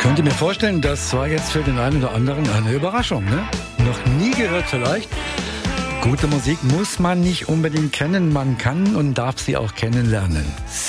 könnte mir vorstellen, das war jetzt für den einen oder anderen eine Überraschung, ne? Noch nie gehört vielleicht. Gute Musik muss man nicht unbedingt kennen, man kann und darf sie auch kennenlernen.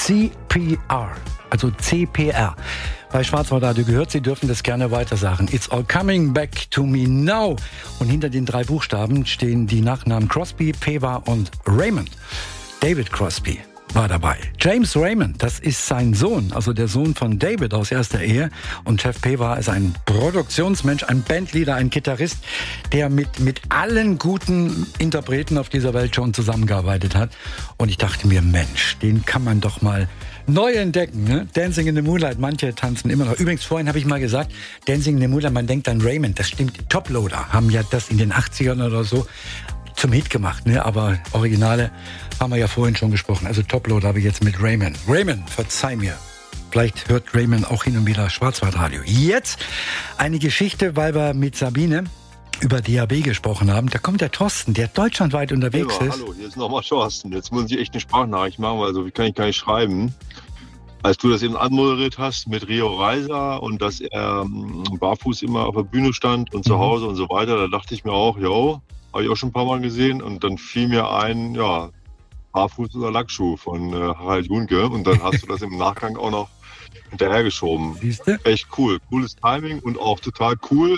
CPR, also CPR. Bei Schwarzwaldradio gehört, Sie dürfen das gerne weitersagen. It's all coming back to me now. Und hinter den 3 Buchstaben stehen die Nachnamen Crosby, Peva und Raymond. David Crosby war dabei. James Raymond, das ist sein Sohn, also der Sohn von David aus erster Ehe. Und Jeff Peva ist ein Produktionsmensch, ein Bandleader, ein Gitarrist, der mit allen guten Interpreten auf dieser Welt schon zusammengearbeitet hat. Und ich dachte mir, Mensch, den kann man doch mal neu entdecken, ne? Dancing in the Moonlight, manche tanzen immer noch. Übrigens, vorhin habe ich mal gesagt, Dancing in the Moonlight, man denkt an Raymond, das stimmt. Toploader haben ja das in den 80ern oder so zum Hit gemacht, ne? Aber Originale haben wir ja vorhin schon gesprochen. Also Toploader habe ich jetzt mit Raymond. Raymond, verzeih mir. Vielleicht hört Raymond auch hin und wieder Schwarzwaldradio. Jetzt eine Geschichte, weil wir mit Sabine über DAB gesprochen haben. Da kommt der Thorsten, der deutschlandweit unterwegs ist. Hallo, hier ist nochmal Thorsten. Jetzt muss ich echt eine Sprachnachricht machen, weil so viel kann ich gar nicht schreiben. Als du das eben anmoderiert hast mit Rio Reiser und dass er barfuß immer auf der Bühne stand und zu Hause und so weiter, da dachte ich mir auch, habe ich auch schon ein paar Mal gesehen. Und dann fiel mir ein, Barfuß oder Lackschuh von Harald Junke. Und dann hast du das im Nachgang auch noch hinterhergeschoben. Siehste? Echt cool. Cooles Timing und auch total cool,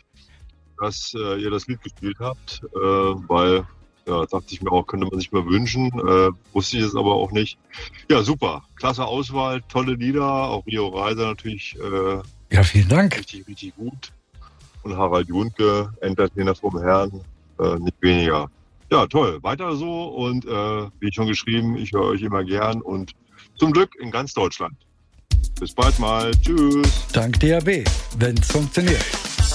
dass ihr das Lied gespielt habt, weil, dachte ich mir auch, könnte man sich mal wünschen, wusste ich es aber auch nicht. Ja, super, klasse Auswahl, tolle Lieder, auch Rio Reiser natürlich vielen Dank. Richtig, richtig gut. Und Harald Junke, Entertainer vom Herrn, nicht weniger. Ja, toll, weiter so und wie schon geschrieben, ich höre euch immer gern und zum Glück in ganz Deutschland. Bis bald mal, tschüss. Dank DAB, wenn es funktioniert.